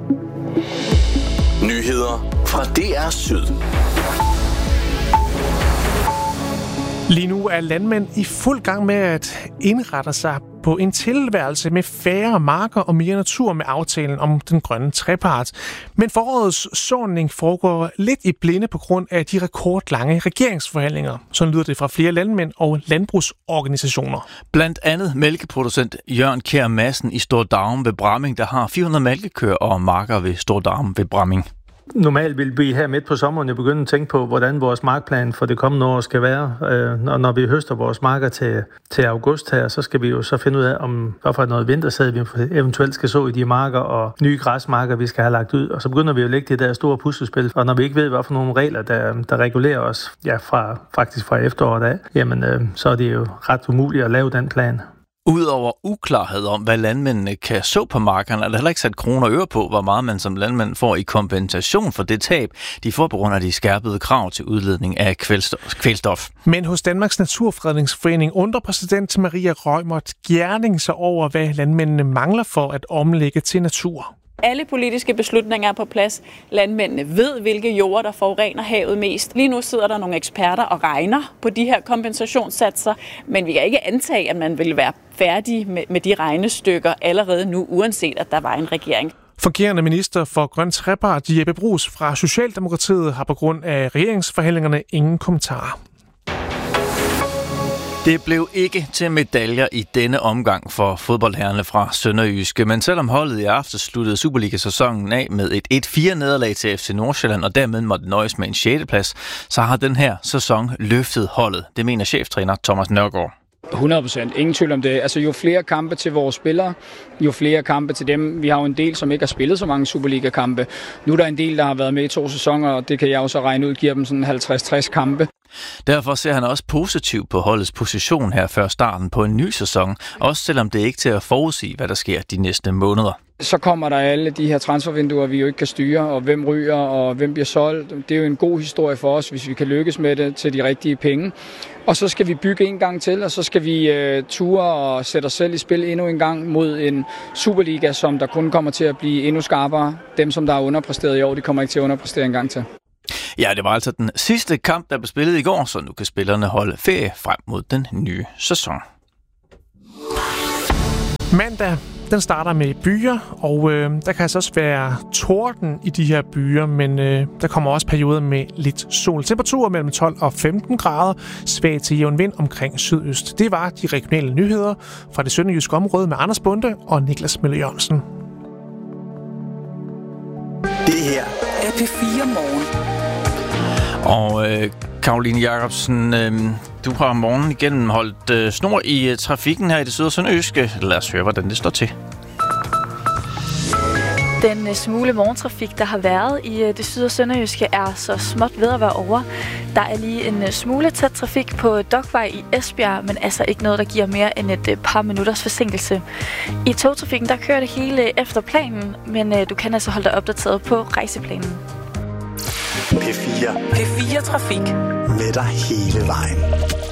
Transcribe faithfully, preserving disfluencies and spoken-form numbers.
Nyheder fra D R Syd. Lige nu er landmænd i fuld gang med at indrette sig på en tilværelse med færre marker og mere natur med aftalen om den grønne trepart. Men forårets såning foregår lidt i blinde på grund af de rekordlange regeringsforhandlinger. Sådan lyder det fra flere landmænd og landbrugsorganisationer. Blandt andet mælkeproducent Jørgen Kjær Madsen i Stordarum ved Bramming, der har fire hundrede mælkekøer og marker ved Stordarum ved Bramming. Normalt vil vi her midt på sommeren jo begynde at tænke på, hvordan vores markplan for det kommende år skal være. Og når vi høster vores marker til, til august her, så skal vi jo så finde ud af, om hvorfor noget vintersæd vi eventuelt skal så i de marker, og nye græsmarker, vi skal have lagt ud. Og så begynder vi jo at lægge det der store puslespil. Og når vi ikke ved, hvad for nogle regler, der, der regulerer os, ja, fra, faktisk fra efteråret af, jamen øh, så er det jo ret umuligt at lave den plan. Udover uklarhed om, hvad landmændene kan så på markerne, er der heller ikke sat kroner og øre på, hvor meget man som landmand får i kompensation for det tab, de får på grund af de skærpede krav til udledning af kvælstof. Men hos Danmarks Naturfredningsforening undrer præsident Maria Reumert Gjerning sig over, hvad landmændene mangler for at omlægge til natur. Alle politiske beslutninger er på plads. Landmændene ved, hvilke jorder, der forurener havet mest. Lige nu sidder der nogle eksperter og regner på de her kompensationssatser, men vi kan ikke antage, at man vil være færdig med, med de regnestykker allerede nu, uanset at der var en regering. Fungerende minister for grøn trepart Jeppe Bruus fra Socialdemokratiet har på grund af regeringsforhandlingerne ingen kommentarer. Det blev ikke til medaljer i denne omgang for fodboldherrerne fra Sønderjyske, men selvom holdet i aften sluttede Superliga-sæsonen af med et et fire nederlag til F C Nordsjælland og dermed måtte nøjes med en sjette plads, så har den her sæson løftet holdet. Det mener cheftræner Thomas Nørgaard. hundrede procent. Ingen tvivl om det. Altså jo flere kampe til vores spillere, jo flere kampe til dem. Vi har jo en del, som ikke har spillet så mange Superliga-kampe. Nu er der en del, der har været med i to sæsoner, og det kan jeg også regne ud, giver dem sådan halvtreds til tres kampe. Derfor ser han også positivt på holdets position her før starten på en ny sæson, også selvom det ikke er til at forudsige, hvad der sker de næste måneder. Så kommer der alle de her transfervinduer, vi jo ikke kan styre, og hvem ryger, og hvem bliver solgt. Det er jo en god historie for os, hvis vi kan lykkes med det til de rigtige penge. Og så skal vi bygge en gang til, og så skal vi uh, ture og sætte os selv i spil endnu en gang mod en Superliga, som der kun kommer til at blive endnu skarpere. Dem, som der er underpræsteret i år, de kommer ikke til at underpræstere en gang til. Ja, det var altså den sidste kamp, der blev spillet i går, så nu kan spillerne holde ferie frem mod den nye sæson. Mandag, den starter med byer, og øh, der kan altså også være torden i de her byer, men øh, der kommer også perioder med lidt sol. Temperaturer mellem tolv og femten grader, svag til jævn vind omkring sydøst. Det var de regionale nyheder fra det sønderjyske område med Anders Bonde og Niklas Møller Jørgensen. Det her er P fire Morgen. Og øh, Karoline Jacobsen, øh, du har om morgenen igen holdt øh, snor i øh, trafikken her i det syd- og sønderjyske. Lad os høre, hvordan det står til. Den smule morgentrafik, der har været i det syd- og sønderjyske, er så småt ved at være over. Der er lige en smule tæt trafik på Dokvej i Esbjerg, men altså ikke noget, der giver mere end et par minutters forsinkelse. I togtrafikken, der kører det hele efter planen, men du kan altså holde dig opdateret på rejseplanen. P fire. P fire Trafik. Med dig hele vejen.